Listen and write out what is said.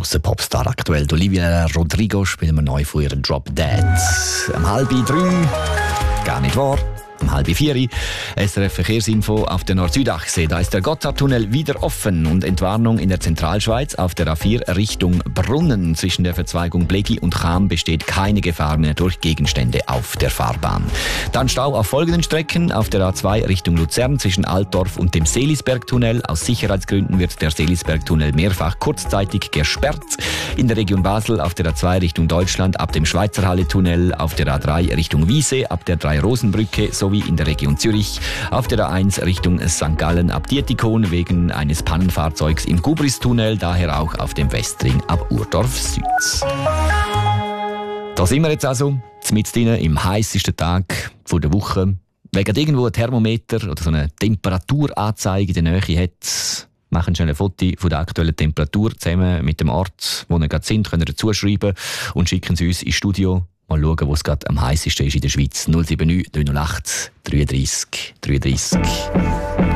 grossen Popstar aktuell. Olivia Rodrigo spielen wir neu von ihrem Drop Dead. 2:30, gar nicht wahr. 3:30, SRF Verkehrsinfo auf der Nord-Süd-Achse. Da ist der Gotthardtunnel wieder offen und Entwarnung in der Zentralschweiz auf der A4 Richtung Brunnen. Zwischen der Verzweigung Blegi und Cham besteht keine Gefahr mehr durch Gegenstände auf der Fahrbahn. Dann Stau auf folgenden Strecken. Auf der A2 Richtung Luzern zwischen Altdorf und dem Seelisbergtunnel. Aus Sicherheitsgründen wird der Seelisbergtunnel mehrfach kurzzeitig gesperrt. In der Region Basel auf der A2 Richtung Deutschland ab dem Schweizerhalle-Tunnel. Auf der A3 Richtung Wiese ab der Drei-Rosen-Brücke sowie in der Region Zürich. Auf der A1 Richtung St. Gallen ab Dietikon wegen eines Pannenfahrzeugs im Gubristunnel, daher auch auf dem Westring ab Urdorf Süd. Da sind wir jetzt also, mitten im heißesten Tag der Woche. Wegen irgendwo ein Thermometer oder so eine Temperaturanzeige in der Nähe hat, machen schnell ein Foto von der aktuellen Temperatur zusammen mit dem Ort, wo wir gerade sind, können ihr zuschreiben und schicken sie uns ins Studio. Mal schauen, wo es gerade am heißesten ist in der Schweiz. 079 908 33 33.